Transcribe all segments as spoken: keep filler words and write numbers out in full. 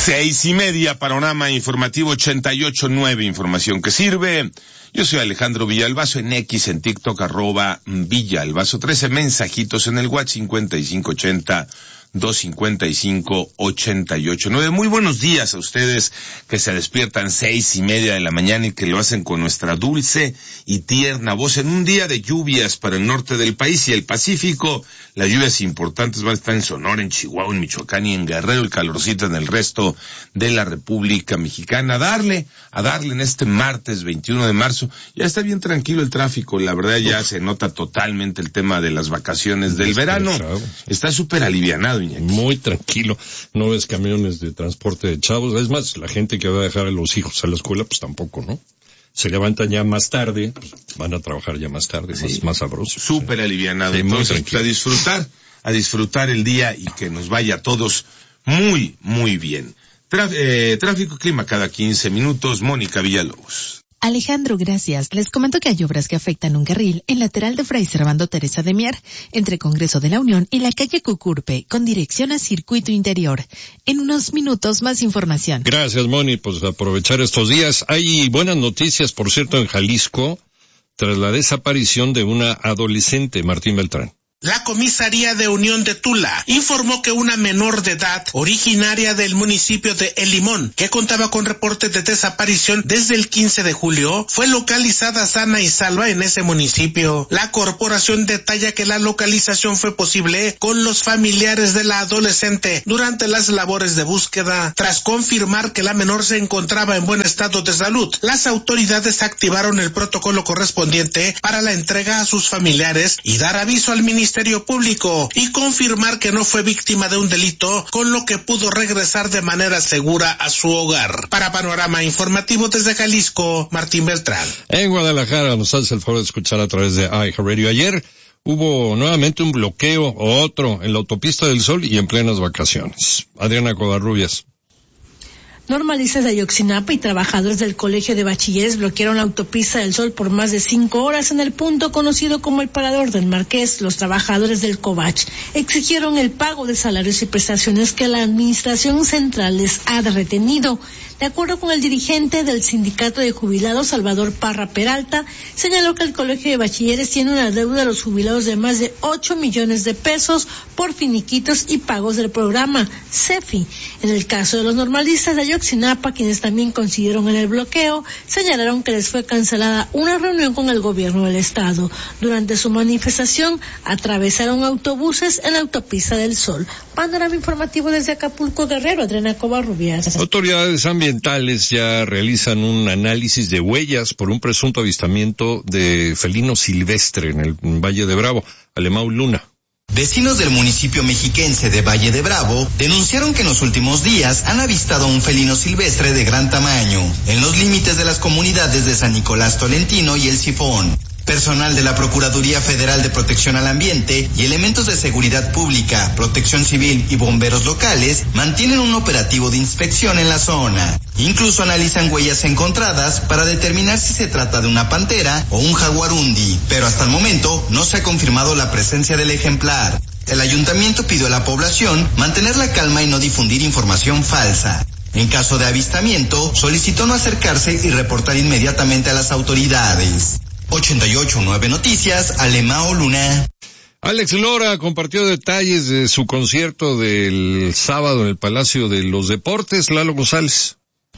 Seis y media, panorama informativo ochenta y ocho nueve, información que sirve. Yo soy Alejandro Villalbazo, en X, en TikTok, arroba Villalbazo, trece mensajitos en el WhatsApp cincuenta y cinco ochenta, doscientos cincuenta y cinco, ochenta y ocho nueve. Muy buenos días a ustedes que se despiertan seis y media de la mañana y que lo hacen con nuestra dulce y tierna voz en un día de lluvias para el norte del país y el Pacífico. Las lluvias importantes van a estar en Sonora, en Chihuahua, en Michoacán y en Guerrero, el calorcito en el resto de la República Mexicana. A darle, a darle en este martes veintiuno de marzo. Ya está bien tranquilo el tráfico, la verdad ya se nota totalmente el tema de las vacaciones del verano. Está súper alivianado, Iñaki. Muy tranquilo, no ves camiones de transporte de chavos. Es más, la gente que va a dejar a los hijos a la escuela, pues tampoco, ¿no? Se levantan ya más tarde, pues van a trabajar ya más tarde, sí, más, más sabroso. Súper sí. alivianado. Sí, entonces, pues, a disfrutar, a disfrutar el día y que nos vaya a todos muy, muy bien. Traf, eh, tráfico, clima cada quince minutos, Mónica Villalobos. Alejandro, gracias. Les comento que hay obras que afectan un carril en lateral de Fray Servando Teresa de Mier, entre Congreso de la Unión y la calle Cucurpe, con dirección a Circuito Interior. En unos minutos, más información. Gracias, Moni. Pues aprovechar estos días. Hay buenas noticias, por cierto, en Jalisco, tras la desaparición de una adolescente, Martín Beltrán. La comisaría de Unión de Tula informó que una menor de edad, originaria del municipio de El Limón, que contaba con reportes de desaparición desde el quince de julio, fue localizada sana y salva en ese municipio. La corporación detalla que la localización fue posible con los familiares de la adolescente durante las labores de búsqueda. Tras confirmar que la menor se encontraba en buen estado de salud, las autoridades activaron el protocolo correspondiente para la entrega a sus familiares y dar aviso al Ministerio Público y confirmar que no fue víctima de un delito, con lo que pudo regresar de manera segura a su hogar. Para Panorama Informativo desde Jalisco, Martín Beltrán. En Guadalajara nos hace el favor de escuchar a través de iHeartRadio. Ayer hubo nuevamente un bloqueo o otro en la autopista del Sol y en plenas vacaciones. Adriana Covarrubias. Normalistas de Ayotzinapa y trabajadores del Colegio de Bachilleres bloquearon la autopista del Sol por más de cinco horas en el punto conocido como el Parador del Marqués. Los trabajadores del Covach exigieron el pago de salarios y prestaciones que la administración central les ha retenido. De acuerdo con el dirigente del Sindicato de Jubilados, Salvador Parra Peralta, señaló que el Colegio de Bachilleres tiene una deuda a los jubilados de más de ocho millones de pesos por finiquitos y pagos del programa CEFI. En el caso de los normalistas de Ayotzinapa, quienes también coincidieron en el bloqueo, señalaron que les fue cancelada una reunión con el gobierno del estado. Durante su manifestación, atravesaron autobuses en la autopista del Sol. Panorama informativo desde Acapulco, Guerrero, Adriana Covarrubias. Autoridades ambientales ya realizan un análisis de huellas por un presunto avistamiento de felino silvestre en el Valle de Bravo. Alemão Luna. Vecinos del municipio mexiquense de Valle de Bravo denunciaron que en los últimos días han avistado a un felino silvestre de gran tamaño en los límites de las comunidades de San Nicolás Tolentino y El Sifón. Personal de la Procuraduría Federal de Protección al Ambiente y elementos de seguridad pública, protección civil y bomberos locales mantienen un operativo de inspección en la zona. Incluso analizan huellas encontradas para determinar si se trata de una pantera o un jaguarundi, pero hasta el momento no se ha confirmado la presencia del ejemplar. El ayuntamiento pidió a la población mantener la calma y no difundir información falsa. En caso de avistamiento, solicitó no acercarse y reportar inmediatamente a las autoridades. ochenta y ocho nueve Noticias, Alemão Luna. Alex Lora compartió detalles de su concierto del sábado en el Palacio de los Deportes. Lalo González.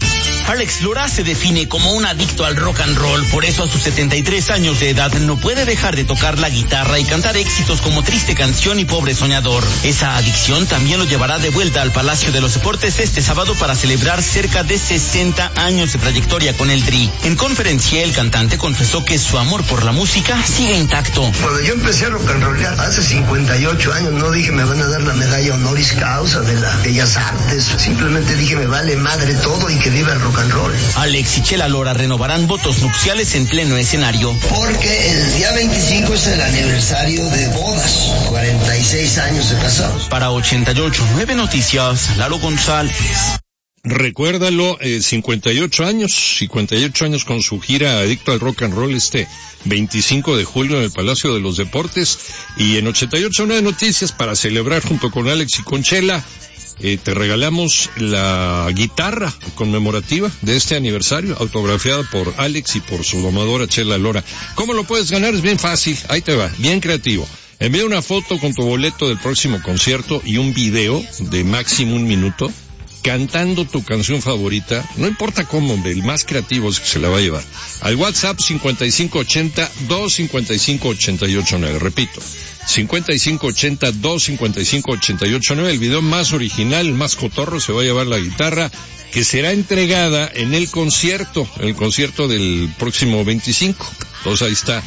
Alex Lora se define como un adicto al rock and roll, por eso a sus setenta y tres años de edad no puede dejar de tocar la guitarra y cantar éxitos como Triste Canción y Pobre Soñador. Esa adicción también lo llevará de vuelta al Palacio de los Deportes este sábado para celebrar cerca de sesenta años de trayectoria con el Tri. En conferencia, el cantante confesó que su amor por la música sigue intacto. Cuando yo empecé a rock and rollar hace cincuenta y ocho años, no dije me van a dar la medalla honoris causa de las Bellas Artes, simplemente dije me vale madre todo y que viva el rock and roll. Alex y Chela Lora renovarán votos nupciales en pleno escenario. Porque el día veinticinco es el aniversario de bodas, cuarenta y seis años de casados. Para ochenta y ocho nueve Noticias, Lalo González. recuérdalo, eh, cincuenta y ocho años, cincuenta y ocho años con su gira Adicto al Rock and Roll este veinticinco de julio en el Palacio de los Deportes, y en ochenta y ocho nueve Noticias, para celebrar junto con Alex y con Chela, eh, te regalamos la guitarra conmemorativa de este aniversario, autografiada por Alex y por su domadora Chela Lora. ¿Cómo lo puedes ganar? Es bien fácil, ahí te va, bien creativo. Envía una foto con tu boleto del próximo concierto y un video de máximo un minuto cantando tu canción favorita, no importa cómo, el más creativo es que se la va a llevar, al WhatsApp cincuenta y cinco ochenta, dos cincuenta y cinco ochenta y ocho nueve, repito, cincuenta y cinco ochenta, dos cincuenta y cinco ochenta y ocho nueve, el video más original, más cotorro, se va a llevar la guitarra, que será entregada en el concierto, el concierto del próximo veinticinco, entonces ahí está.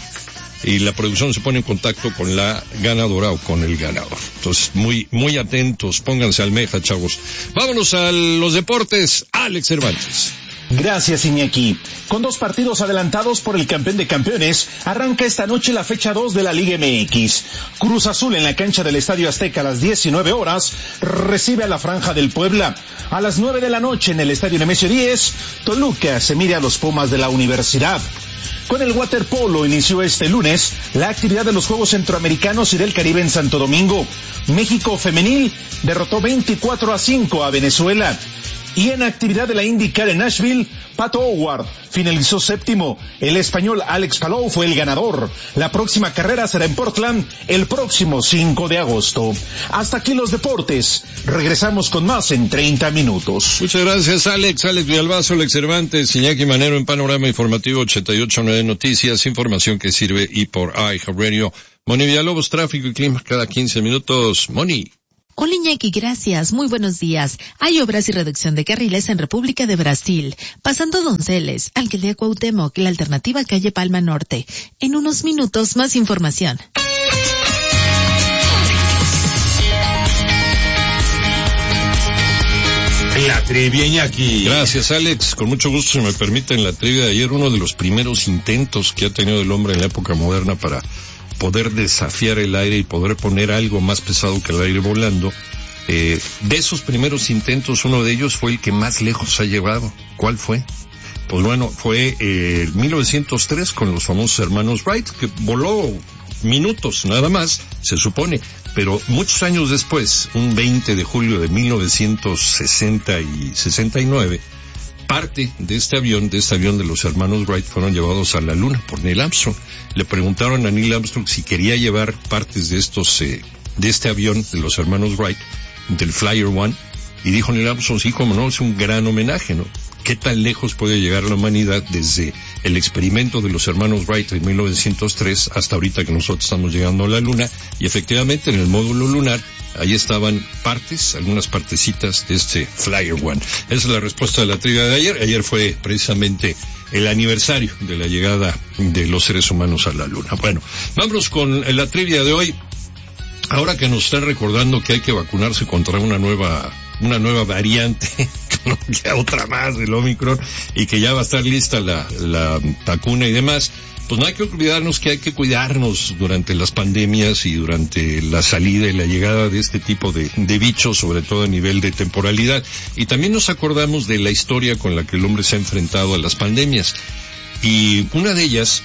Y la producción se pone en contacto con la ganadora o con el ganador. Entonces, muy, muy atentos, pónganse almeja, chavos. Vámonos a los deportes, Alex Cervantes. Gracias, Iñaki. Con dos partidos adelantados por el campeón de campeones, arranca esta noche la fecha dos de la Liga M X. Cruz Azul en la cancha del Estadio Azteca a las diecinueve horas recibe a la Franja del Puebla. A las nueve de la noche en el Estadio Nemesio diez, Toluca se mide a los Pumas de la Universidad. Con el waterpolo inició este lunes la actividad de los Juegos Centroamericanos y del Caribe en Santo Domingo. México femenil derrotó veinticuatro a cinco a Venezuela. Y en actividad de la IndyCar en Nashville, Pato O'Ward finalizó séptimo. El español Alex Palou fue el ganador. La próxima carrera será en Portland el próximo cinco de agosto. Hasta aquí los deportes. Regresamos con más en treinta minutos. Muchas gracias, Alex. Alex Villalbazo, Alex Cervantes, Iñaki Manero en Panorama Informativo ochenta y ocho nueve Noticias, información que sirve y por iHeartRadio. Moni Villalobos, tráfico y clima cada quince minutos. Moni. Hola Iñaki, gracias. Muy buenos días. Hay obras y reducción de carriles en República de Brasil. Pasando Donceles, Alcaldía Cuauhtémoc, la alternativa calle Palma Norte. En unos minutos más información. La trivia, Iñaki. Gracias, Alex. Con mucho gusto, si me permiten, la trivia de ayer, uno de los primeros intentos que ha tenido el hombre en la época moderna para poder desafiar el aire y poder poner algo más pesado que el aire volando. Eh, de esos primeros intentos, uno de ellos fue el que más lejos ha llevado. ¿Cuál fue? Pues bueno, fue eh, en mil novecientos tres con los famosos hermanos Wright, que voló minutos nada más, se supone, pero muchos años después, un veinte de julio de mil novecientos sesenta y sesenta y nueve, parte de este avión, de este avión de los hermanos Wright, fueron llevados a la Luna por Neil Armstrong. Le preguntaron a Neil Armstrong si quería llevar partes de estos, eh, de este avión de los hermanos Wright, del Flyer One, y dijo Neil Armstrong, sí, como no, es un gran homenaje, ¿no? ¿Qué tan lejos puede llegar la humanidad desde el experimento de los hermanos Wright en mil novecientos tres hasta ahorita que nosotros estamos llegando a la Luna? Y efectivamente, en el módulo lunar, ahí estaban partes, algunas partecitas de este Flyer One. Esa es la respuesta de la trivia de ayer. Ayer fue precisamente el aniversario de la llegada de los seres humanos a la Luna. Bueno, vámonos con la trivia de hoy. Ahora que nos están recordando que hay que vacunarse contra una nueva una nueva variante, ya otra más del Omicron, y que ya va a estar lista la, la vacuna y demás, pues no hay que olvidarnos que hay que cuidarnos durante las pandemias y durante la salida y la llegada de este tipo de, de bichos, sobre todo a nivel de temporalidad. Y también nos acordamos de la historia con la que el hombre se ha enfrentado a las pandemias. Y una de ellas,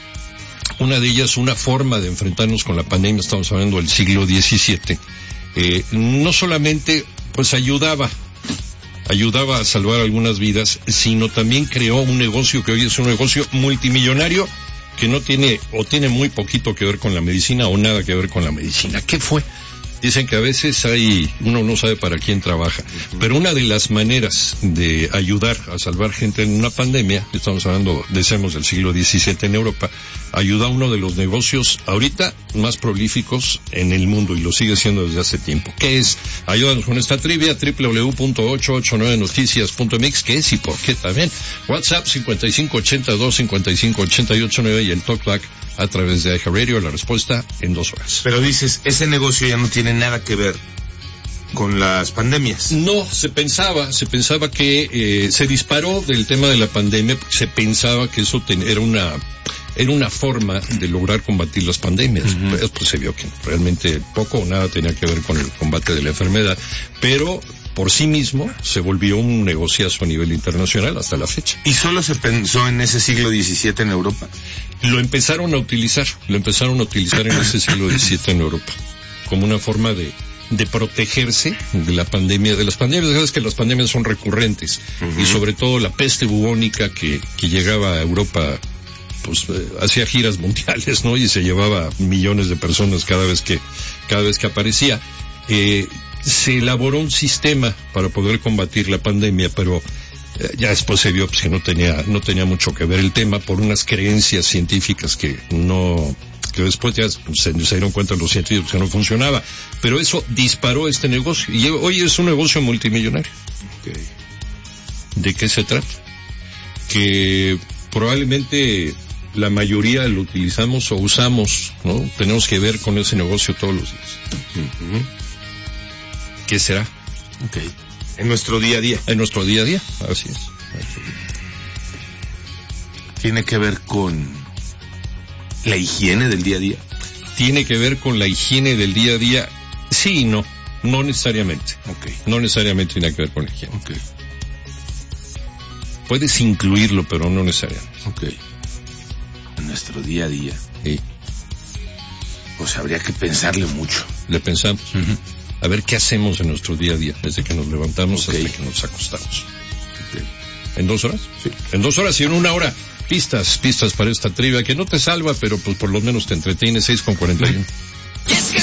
una de ellas, una forma de enfrentarnos con la pandemia, estamos hablando del siglo diecisiete, eh, no solamente pues ayudaba, ayudaba a salvar algunas vidas, sino también creó un negocio que hoy es un negocio multimillonario que no tiene o tiene muy poquito que ver con la medicina o nada que ver con la medicina. ¿Qué fue? Dicen que a veces hay, uno no sabe para quién trabaja, pero una de las maneras de ayudar a salvar gente en una pandemia, estamos hablando, decimos, del siglo diecisiete en Europa, ayuda a uno de los negocios ahorita más prolíficos en el mundo y lo sigue siendo desde hace tiempo. ¿Qué es? Ayúdanos con esta trivia, doble u doble u doble u punto ochocientos ochenta y nueve noticias punto m x, ¿qué es y por qué también? WhatsApp cincuenta y cinco ochenta y dos cincuenta y cinco ochenta y ocho nueve y el TalkBack a través de iHeartRadio, la respuesta en dos horas. Pero dices, ese negocio ya no tiene nada que ver con las pandemias. No, se pensaba, se pensaba que eh, se disparó del tema de la pandemia, se pensaba que eso ten, era una era una forma de lograr combatir las pandemias. Uh-huh. Pues se vio que realmente poco o nada tenía que ver con el combate de la enfermedad, pero por sí mismo se volvió un negociazo a nivel internacional hasta la fecha. ¿Y solo se pensó en ese siglo diecisiete en Europa? Lo empezaron a utilizar, lo empezaron a utilizar en ese siglo diecisiete en Europa, como una forma de, de protegerse de la pandemia, de las pandemias. Sabes que las pandemias son recurrentes, uh-huh. y sobre todo la peste bubónica que, que llegaba a Europa, pues eh, hacía giras mundiales, ¿no? Y se llevaba millones de personas cada vez que, cada vez que aparecía. Eh, se elaboró un sistema para poder combatir la pandemia, pero eh, ya después se vio pues, que no tenía, no tenía mucho que ver el tema por unas creencias científicas que no, que después ya pues, se, se dieron cuenta los científicos que no funcionaba. Pero eso disparó este negocio y hoy es un negocio multimillonario. Okay. ¿De qué se trata? Que probablemente la mayoría lo utilizamos o usamos, ¿no? Tenemos que ver con ese negocio todos los días. Uh-huh. ¿Qué será? Okay. En nuestro día a día. En nuestro día a día, así es. ¿Tiene que ver con la higiene del día a día? ¿Tiene que ver con la higiene del día a día? Sí y no. No necesariamente. Okay. No necesariamente tiene que ver con la higiene. Okay. Puedes incluirlo, pero no necesariamente. Okay. En nuestro día a día. Sí. Pues habría que pensarle mucho. Le pensamos. Uh-huh. A ver qué hacemos en nuestro día a día, desde que nos levantamos okay. hasta que nos acostamos. Okay. ¿En dos horas? Sí. En dos horas y en una hora. Pistas, pistas para esta trivia que no te salva, pero pues por lo menos te entretiene. Seis con cuarenta y uno.